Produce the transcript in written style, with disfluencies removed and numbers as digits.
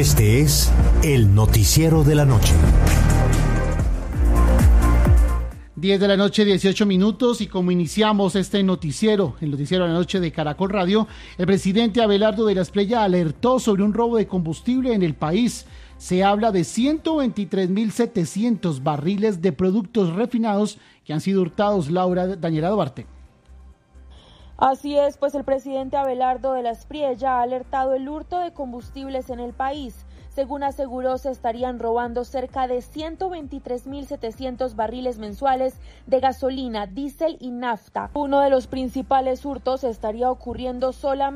Este es el noticiero de la noche. 10 de la noche, 18 minutos, y como iniciamos este noticiero, el noticiero de la noche de Caracol Radio, el presidente Abelardo de la Espriella alertó sobre un robo de combustible en el país. Se habla de 123.700 barriles de productos refinados que han sido hurtados. Daniela Duarte. Así es, pues el presidente Abelardo de la Espriella ha alertado el hurto de combustibles en el país. Según aseguró, se estarían robando cerca de 123.700 barriles mensuales de gasolina, diésel y nafta. Uno de los principales hurtos estaría ocurriendo solamente